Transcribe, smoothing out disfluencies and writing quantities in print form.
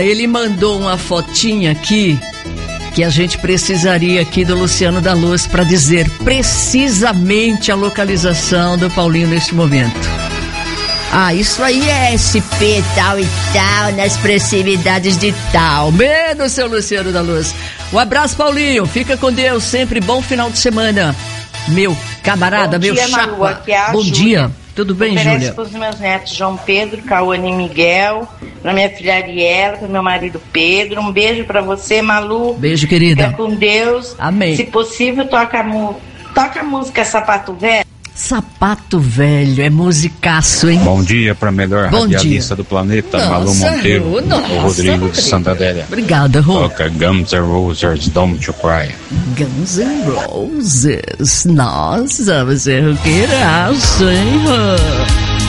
Ele mandou uma fotinha aqui que a gente precisaria aqui do Luciano da Luz para dizer precisamente a localização do Paulinho neste momento. Ah, isso aí é SP tal e tal, nas proximidades de tal. Menos, seu Luciano da Luz. Um abraço, Paulinho. Fica com Deus. Sempre bom final de semana. Meu camarada, meu chapa. Malu, aqui é a bom Júlia. Dia. Tudo bem, Júlia? Oferece para os meus netos João Pedro, Cauane e Miguel, para minha filha Ariela, para meu marido Pedro. Um beijo para você, Malu. Beijo, querida. Fica com Deus. Amém. Se possível, toca a música Sapato Velho. Sapato Velho, é musicaço, hein? Bom dia para a melhor Bom radialista do planeta, Malu Monteiro, o Rodrigo de Santa Adélia. Obrigada, Rô. Toca Guns N' Roses, Don't You Cry. Guns N' Roses, nossa, você é roqueiraço, hein, mano?